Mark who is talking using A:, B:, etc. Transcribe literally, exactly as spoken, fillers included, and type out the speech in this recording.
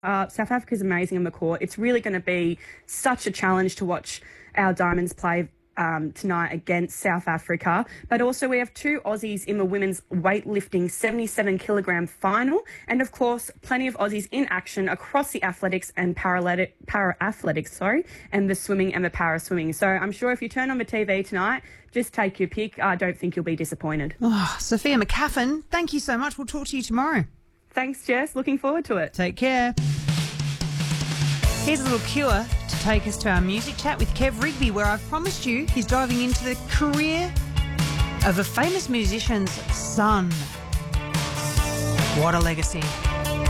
A: Uh, South Africa's amazing on the court. It's really going to be such a challenge to watch our Diamonds play um, tonight against South Africa. But also we have two Aussies in the women's weightlifting seventy-seven kilogram final. And of course, plenty of Aussies in action across the athletics and para athletics, sorry, and the swimming and the para swimming. So I'm sure if you turn on the T V tonight, just take your pick. I don't think you'll be disappointed.
B: Oh, Sophia McCaffin, thank you so much. We'll talk to you tomorrow.
A: Thanks, Jess. Looking forward to it.
B: Take care. Here's a little cure to take us to our music chat with Kev Rigby, where I've promised you he's diving into the career of a famous musician's son. What a legacy.